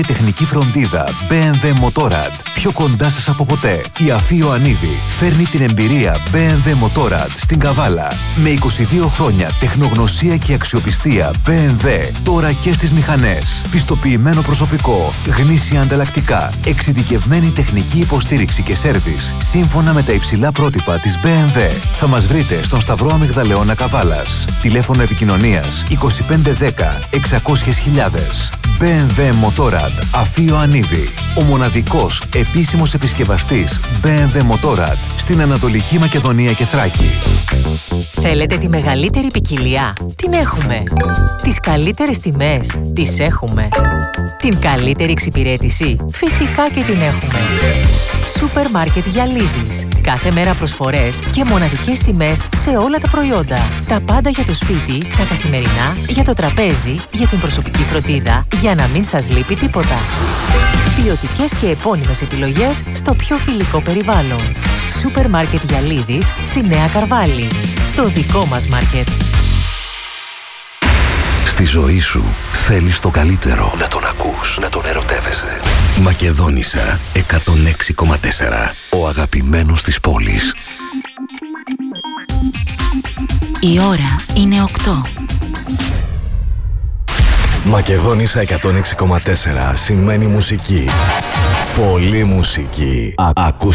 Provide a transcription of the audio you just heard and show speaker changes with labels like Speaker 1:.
Speaker 1: Η τεχνική φροντίδα BMW Motorrad. Πιο κοντά σας από ποτέ. Η Αφή Ιωαννίδη φέρνει την εμπειρία BMW Motorrad στην Καβάλα. Με 22 χρόνια τεχνογνωσία και αξιοπιστία BMW. Τώρα και στις μηχανές. Πιστοποιημένο προσωπικό. Γνήσια ανταλλακτικά. Εξειδικευμένη τεχνική υποστήριξη και σέρβις. Σύμφωνα με τα υψηλά πρότυπα της BMW. Θα μας βρείτε στον Σταυρό Αμυγδαλεώνα Καβάλας. Τηλέφωνο επικοινωνίας 2510 600.000. BMW Motorrad Αφή Ιωαννίδη. Ο μοναδικός επίσημος επισκευαστής BMW Motorrad στην Ανατολική Μακεδονία και Θράκη.
Speaker 2: Θέλετε τη μεγαλύτερη ποικιλία? Την έχουμε. Τις καλύτερες τιμές? Τις έχουμε. Την καλύτερη εξυπηρέτηση? Φυσικά και την έχουμε. Σούπερ Μάρκετ Γιαλίδης. Κάθε μέρα προσφορές και μοναδικές τιμές σε όλα τα προϊόντα. Τα πάντα για το σπίτι, τα καθημερινά, για το τραπέζι, για την προσωπική φροντίδα, για να μην σας λείπει τίποτα. Ποιοτικές και επώνυμες επιλογές στο πιο φιλικό περιβάλλον. Σούπερ Μάρκετ Γιαλίδης στη Νέα Καρβάλη. Το δικό μας μάρκετ.
Speaker 3: Στη ζωή σου θέλεις το καλύτερο. Να τον ακούς, να τον ερωτεύεσαι. Μακεδόνισσα 106,4. Ο αγαπημένος της πόλης.
Speaker 4: Η ώρα είναι 8.
Speaker 5: Μακεδόνισσα 106,4 σημαίνει μουσική. Πολύ μουσική. Ακούς